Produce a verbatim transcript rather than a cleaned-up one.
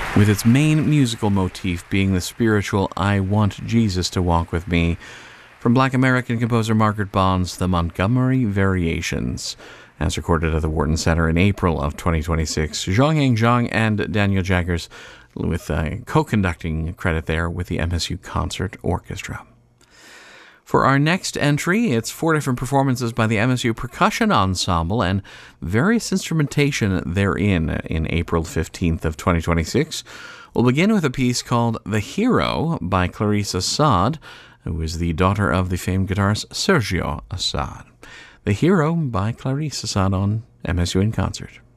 with its main musical motif being the spiritual "I Want Jesus to Walk With Me" from Black American composer Margaret Bond's The Montgomery Variations, as recorded at the Wharton Center in April of twenty twenty-six. Zhongyang Zhang and Daniel Jaggers with a co-conducting credit there with the M S U Concert Orchestra. For our next entry, it's four different performances by the M S U Percussion Ensemble and various instrumentation therein in April fifteenth of twenty twenty-six. We'll begin with a piece called The Hero by Clarisse Assad, who is the daughter of the famed guitarist Sergio Assad. The Hero by Clarisse Assad on M S U in Concert.